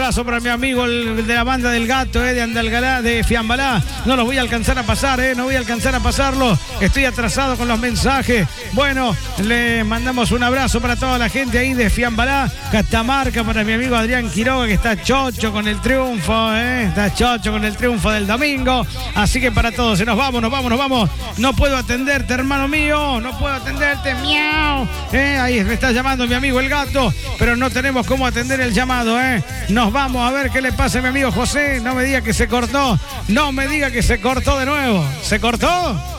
Abrazo para mi amigo el de la banda del Gato, de Andalgalá, de Fiambalá. No los voy a alcanzar a pasar, no voy a alcanzar a pasarlo. Estoy atrasado con los mensajes. Bueno, le mandamos un abrazo para toda la gente ahí de Fiambalá, Catamarca, para mi amigo Adrián Quiroga, que está chocho con el triunfo, está chocho con el triunfo del domingo. Así que para todos, nos vamos. No puedo atenderte, hermano mío, no puedo atenderte, miau. Ahí me está llamando mi amigo el Gato, pero no tenemos cómo atender el llamado, Nos vamos a ver qué le pasa a mi amigo José. No me diga que se cortó, no me diga que se cortó de nuevo. ¿Se cortó?